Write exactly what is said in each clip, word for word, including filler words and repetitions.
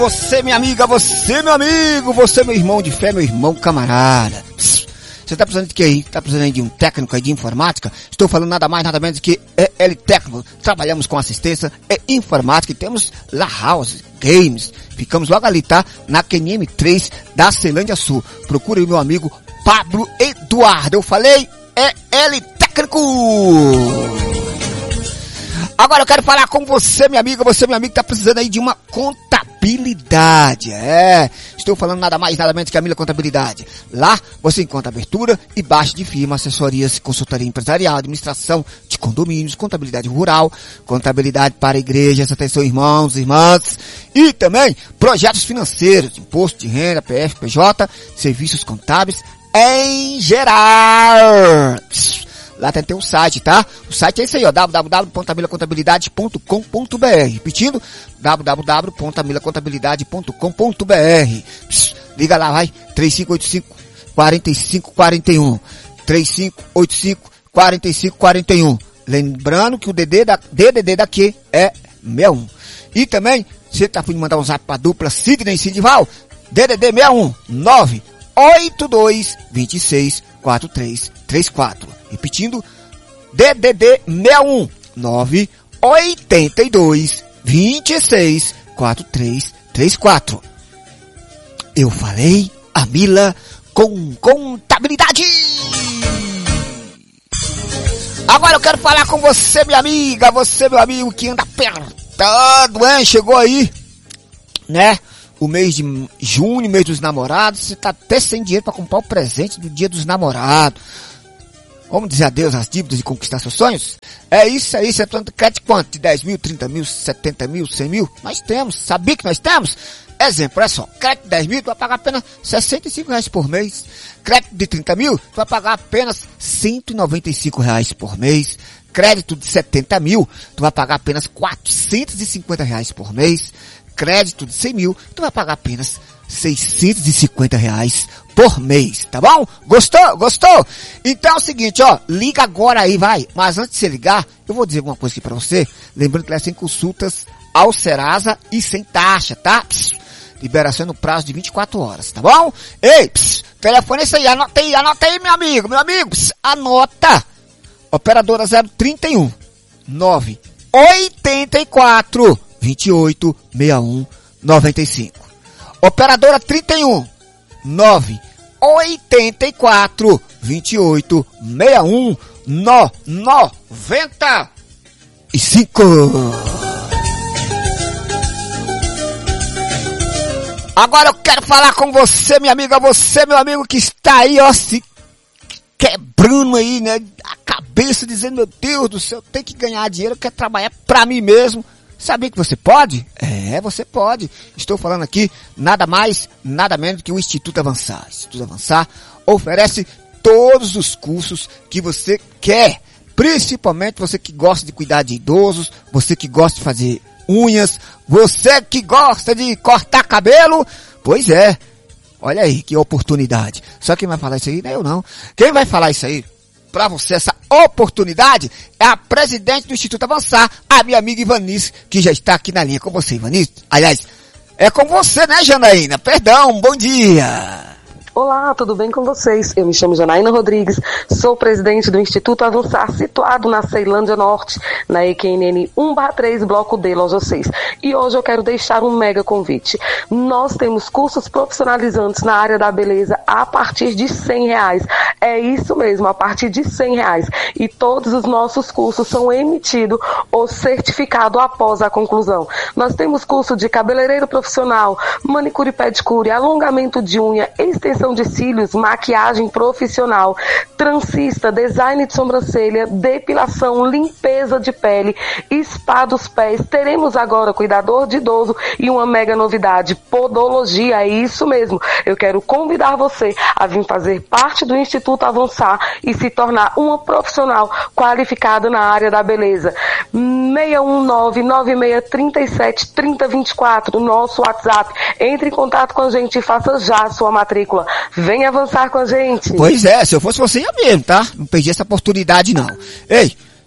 Você, minha amiga, você, meu amigo, você, meu irmão de fé, meu irmão camarada. Psst, você tá precisando de quê aí? Tá precisando aí de um técnico aí de informática? Estou falando nada mais, nada menos que é L Técnico. Trabalhamos com assistência e informática e temos La House Games. Ficamos logo ali, tá? Na Q N M três da Ceilândia Sul. Procure aí meu amigo Pablo Eduardo. Eu falei, é L Técnico. Agora eu quero falar com você, minha amiga, você, meu amigo, tá precisando aí de uma contabilidade. É, estou falando nada mais, nada menos que a Mila Contabilidade. Lá você encontra abertura e baixa de firma, assessorias, consultoria empresarial, administração de condomínios, contabilidade rural, contabilidade para igrejas, atenção irmãos, irmãs, e também projetos financeiros, imposto de renda, P F, P J, serviços contábeis em geral. Lá tem, tem um site, tá? O site é esse aí, ó, w w w ponto amila contabilidade ponto com ponto b r. Repetindo, w w w ponto amila contabilidade ponto com ponto b r. Pss, liga lá, vai, três cinco oito cinco, quatro cinco quatro um. três cinco oito cinco, quatro cinco quatro um. Lembrando que o D D da, D D D daqui é sessenta e um. E também, você tá afim de mandar um zap pra dupla Sidney e Sidival? D D D sessenta e um, nove oito dois dois seis quatro três três quatro. Repetindo, D D D sessenta e um, nove oito dois dois seis quatro três três quatro. Eu falei, a Mila com contabilidade. Agora eu quero falar com você, minha amiga, você, meu amigo, que anda apertado, hein? Chegou aí, né? O mês de junho, mês dos namorados, você tá até sem dinheiro para comprar o presente do dia dos namorados. Vamos dizer adeus às dívidas e conquistar seus sonhos? É isso aí, você planta crédito quanto? De dez mil, trinta mil, setenta mil, cem mil? Nós temos, sabia que nós temos? Exemplo, olha só, crédito de dez mil, tu vai pagar apenas sessenta e cinco reais por mês. Crédito de trinta mil, tu vai pagar apenas cento e noventa e cinco reais por mês. Crédito de setenta mil, tu vai pagar apenas quatrocentos e cinquenta reais por mês. Crédito de cem mil, tu vai pagar apenas seiscentos e cinquenta reais por mês, tá bom? Gostou? Gostou? Então é o seguinte, ó, liga agora aí, vai. Mas antes de você ligar, eu vou dizer alguma coisa aqui pra você. Lembrando que ela é sem consultas ao Serasa e sem taxa, tá? Pss, liberação no prazo de vinte e quatro horas, tá bom? Ei, pss, telefone é esse aí, anota aí, anota aí, meu amigo, meu amigo, pss, anota. Operadora zero trinta e um, nove oitenta e quatro, vinte e oito, sessenta e um, noventa e cinco. Operadora trinta e um, nove oitenta e quatro, vinte e oito, sessenta e um, noventa e cinco. Agora eu quero falar com você, minha amiga, você, meu amigo, que está aí, ó, se quebrando aí, né, a cabeça, dizendo, meu Deus do céu, eu tenho que ganhar dinheiro, eu quero trabalhar pra mim mesmo. Sabia que você pode? É, você pode. Estou falando aqui nada mais, nada menos que o Instituto Avançar. O Instituto Avançar oferece todos os cursos que você quer. Principalmente você que gosta de cuidar de idosos, você que gosta de fazer unhas, você que gosta de cortar cabelo. Pois é. Olha aí que oportunidade. Só quem vai falar isso aí não é eu não. Quem vai falar isso aí para você, essa oportunidade, é a presidente do Instituto Avançar, a minha amiga Ivanice, que já está aqui na linha com você, Ivanice. Aliás, é com você, né, Janaína? Perdão, bom dia. Olá, tudo bem com vocês? Eu me chamo Janaína Rodrigues, sou presidente do Instituto Avançar, situado na Ceilândia Norte, na E Q N N um barra três, Bloco D, Loja seis. E hoje eu quero deixar um mega convite. Nós temos cursos profissionalizantes na área da beleza a partir de cem reais. É isso mesmo, a partir de cem reais. E todos os nossos cursos são emitidos ou certificados após a conclusão. Nós temos curso de cabeleireiro profissional, manicure e pedicure, alongamento de unha, extensão de cílios, maquiagem profissional, transista, design de sobrancelha, depilação, limpeza de pele, spa dos pés. Teremos agora cuidador de idoso e uma mega novidade, podologia. É isso mesmo. Eu quero convidar você a vir fazer parte do Instituto Avançar e se tornar uma profissional qualificada na área da beleza. seis um nove, nove seis três sete, três zero dois quatro, nosso WhatsApp. Entre em contato com a gente e faça já a sua matrícula. Vem avançar com a gente. Pois é, se eu fosse você ia mesmo, tá? Não perdi essa oportunidade não. Ei,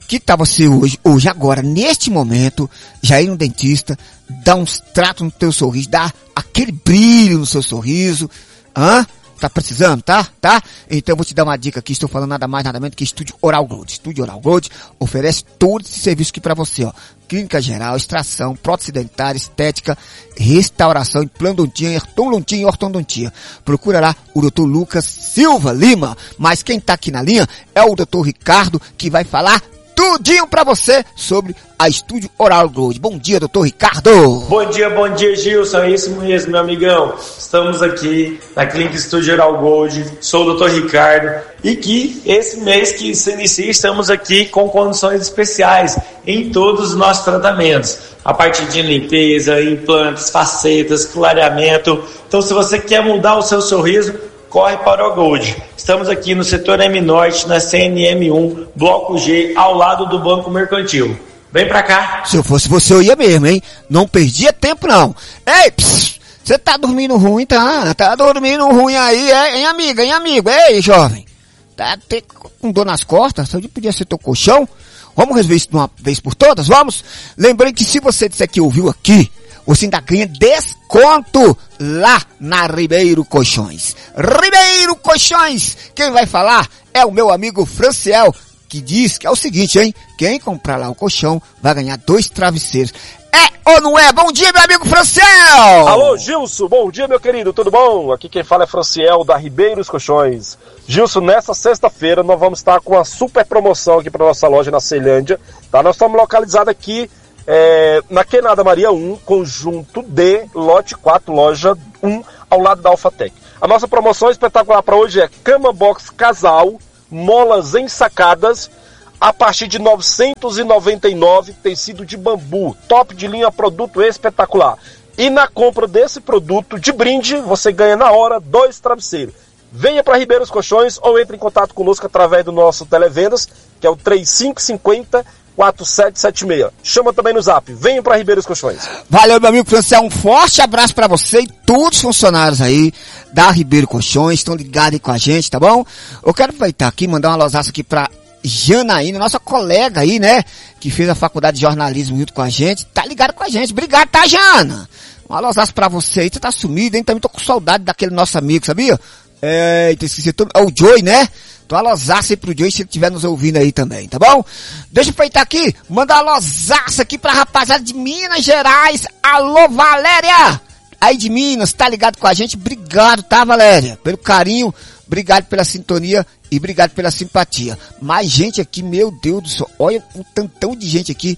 Que tal você hoje, hoje, agora, neste momento, já ir no dentista, dar uns tratos no teu sorriso, dar aquele brilho no seu sorriso, hã? Tá precisando, tá? Tá? Então eu vou te dar uma dica aqui, estou falando nada mais, nada menos que Estúdio Oral Gold. Estúdio Oral Gold oferece todo esse serviço aqui pra você, ó. Clínica geral, extração, prótese dentária, estética, restauração, implantodontia, ortodontia e ortodontia. Procura lá o doutor Lucas Silva Lima. Mas quem tá aqui na linha é o doutor Ricardo, que vai falar tudinho pra você sobre a Estúdio Oral Gold. Bom dia, doutor Ricardo. Bom dia, bom dia, Gilson. É isso mesmo, meu amigão. Estamos aqui na Clínica Estúdio Oral Gold. Sou o doutor Ricardo. E que esse mês que se inicia, estamos aqui com condições especiais em todos os nossos tratamentos. A partir de limpeza, implantes, facetas, clareamento. Então, se você quer mudar o seu sorriso, corre para o Gold. Estamos aqui no setor M Norte, na C N M um, Bloco G, ao lado do Banco Mercantil. Vem pra cá. Se eu fosse você, eu ia mesmo, hein? Não perdia tempo, não. Ei, psiu, você tá dormindo ruim, tá? Tá dormindo ruim aí, é, hein, amiga, hein, amigo? Ei, jovem. Tá com dor nas costas? Você podia ser teu colchão? Vamos resolver isso de uma vez por todas, vamos? Lembrando que se você disser que ouviu aqui, você ainda ganha desconto lá na Ribeiro Colchões. Ribeiro Colchões! Quem vai falar é o meu amigo Franciel, que diz que é o seguinte, hein? Quem comprar lá o colchão vai ganhar dois travesseiros. É ou não é? Bom dia, meu amigo Franciel! Alô, Gilson, bom dia, meu querido, tudo bom? Aqui quem fala é Franciel, da Ribeiros Colchões. Gilson, nessa sexta-feira nós vamos estar com uma super promoção aqui para nossa loja na Ceilândia, tá? Nós estamos localizados aqui É, na Quenada Maria um, conjunto D, lote quatro, loja um, ao lado da Alphatec. A nossa promoção espetacular para hoje é cama box casal, molas ensacadas, a partir de novecentos e noventa e nove reais, tecido de bambu, top de linha, produto espetacular. E na compra desse produto de brinde, você ganha na hora dois travesseiros. Venha para Ribeiros Colchões ou entre em contato conosco através do nosso televendas, que é o três cinco cinco zero, quatro sete sete seis. Chama também no zap. Venham para Ribeiros Colchões. Valeu, meu amigo Franciel. Um forte abraço para você e todos os funcionários aí da Ribeiro Colchões. Estão ligados aí com a gente, tá bom? Eu quero aproveitar aqui e mandar uma losaça aqui pra Janaína, nossa colega aí, né? Que fez a faculdade de jornalismo junto com a gente. Tá ligado com a gente. Obrigado, tá, Jana? Uma losaça pra você aí. Você tá sumido, hein? Também tô com saudade daquele nosso amigo, sabia? É, esqueci, é o Joey, né? Então a losaça aí pro Joey, se ele estiver nos ouvindo aí também, tá bom? Deixa eu aproveitar aqui, mandar uma losaça aqui pra rapaziada de Minas Gerais. Alô, Valéria! Aí de Minas, tá ligado com a gente? Obrigado, tá, Valéria? Pelo carinho, obrigado pela sintonia e obrigado pela simpatia. Mais gente aqui, meu Deus do céu, olha um tantão de gente aqui.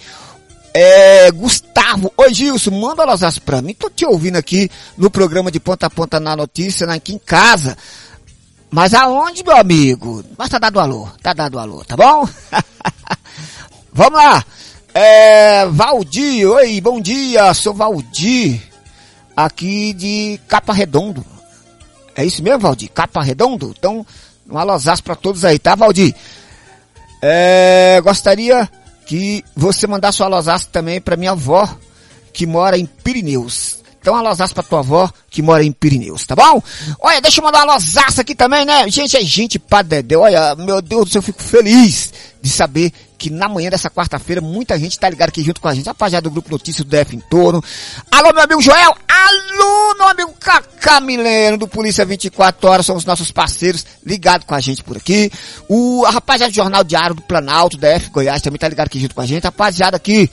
É, Gustavo, oi Gilson, manda uma losaça pra mim, tô te ouvindo aqui no programa de ponta a ponta na notícia, aqui em casa. Mas aonde, meu amigo? Mas tá dado alô, tá dado alô, tá bom? Vamos lá. É, Valdir, oi, bom dia, sou Valdir, aqui de Capa Redondo. É isso mesmo, Valdir? Capa Redondo? Então, um alôzaço pra todos aí, tá, Valdir? É, gostaria que você mandasse um alôzaço também pra minha avó, que mora em Pirineus. Então, um alôzaço pra tua avó, que mora em Pirineus, tá bom? Olha, deixa eu mandar uma alôzaço aqui também, né? Gente, é gente pra dedé. Olha, meu Deus do céu, eu fico feliz de saber que na manhã dessa quarta-feira, muita gente tá ligada aqui junto com a gente. Rapaziada do Grupo Notícias do D F em torno. Alô, meu amigo Joel. Alô, meu amigo Cacá Mileno, do Polícia vinte e quatro horas. São os nossos parceiros ligados com a gente por aqui. O a rapaziada do Jornal Diário do Planalto, D F Goiás, também tá ligado aqui junto com a gente. Rapaziada aqui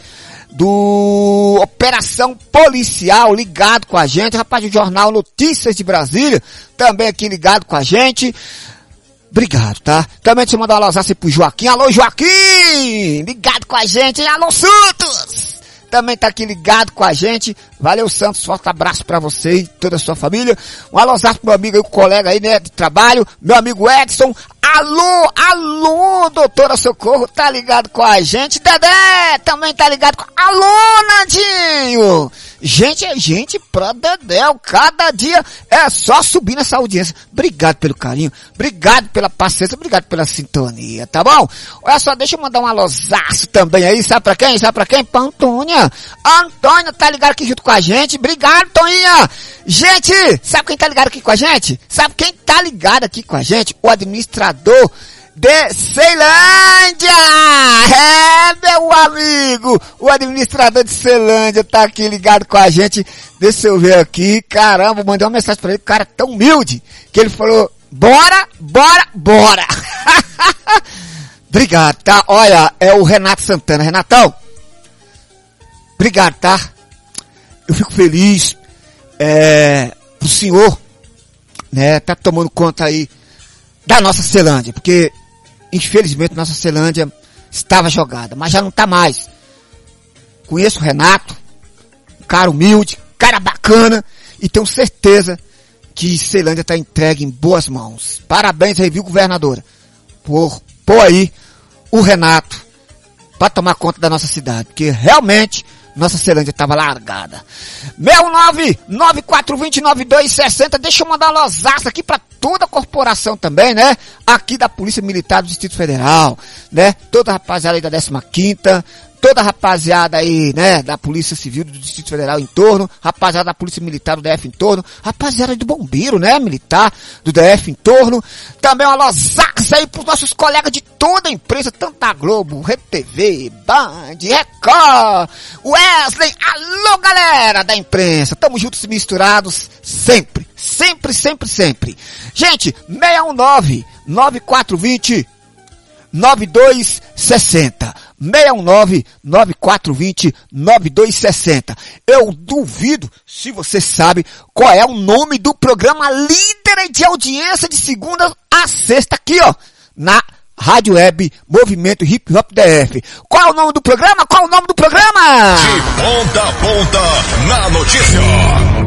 do Operação Policial, ligado com a gente. Rapaz do Jornal Notícias de Brasília, também aqui ligado com a gente. Obrigado, tá? Também deixa eu mandar uma alôzaça pro Joaquim. Alô, Joaquim! Ligado com a gente, hein? Alô, Santos! Também tá aqui ligado com a gente. Valeu, Santos. Forte abraço pra você e toda a sua família. Um alôzaço pro meu amigo aí, colega aí, né, de trabalho. Meu amigo Edson. Alô, alô, doutora Socorro, tá ligado com a gente. Dedé também tá ligado com... Alô, Nadinho! Gente, é gente pra Dedéu. Cada dia é só subir nessa audiência. Obrigado pelo carinho, obrigado pela paciência, obrigado pela sintonia, tá bom? Olha só, deixa eu mandar um alôzaço também aí, sabe pra quem? Sabe pra quem? Pra Antônia. Antônia tá ligado aqui junto com a gente. Obrigado, Toninha. Gente, sabe quem tá ligado aqui com a gente? Sabe quem tá ligado aqui com a gente? O administrador de Ceilândia! É, meu amigo! O administrador de Ceilândia tá aqui ligado com a gente. Deixa eu ver aqui. Caramba, mandei uma mensagem pra ele. O cara é tão humilde que ele falou, bora, bora, bora! Obrigado, tá? Olha, é o Renato Santana. Renatão, obrigado, tá? Eu fico feliz, é, o senhor, né, tá tomando conta aí da nossa Ceilândia, porque, infelizmente, nossa Ceilândia estava jogada, mas já não tá mais. Conheço o Renato, um cara humilde, cara bacana, e tenho certeza que Ceilândia tá entregue em boas mãos. Parabéns aí, viu, governadora, por pôr aí o Renato para tomar conta da nossa cidade, porque realmente nossa Ceilândia estava largada. seis nove nove quatro dois zero nove dois seis zero, deixa eu mandar uma losaça aqui para toda a corporação também, né? Aqui da Polícia Militar do Distrito Federal, né? Toda a rapaziada aí da décima quinta, toda a rapaziada aí, né, da Polícia Civil do Distrito Federal em torno, rapaziada da Polícia Militar do D F em torno, rapaziada do Bombeiro, né, Militar do D F em torno, também uma losaça aí pros nossos colegas de toda a imprensa, tanto da Globo, Rede T V, Band, Record, Wesley, alô galera da imprensa, tamo juntos e misturados sempre, sempre, sempre, sempre. Gente, seis um nove, nove quatro dois zero, nove dois seis zero. seis um nove, nove quatro dois zero, nove dois seis zero. Eu duvido se você sabe qual é o nome do programa líder de audiência de segunda a sexta aqui, ó, na Rádio Web Movimento Hip Hop D F. Qual é o nome do programa? Qual é o nome do programa? De ponta a ponta na notícia.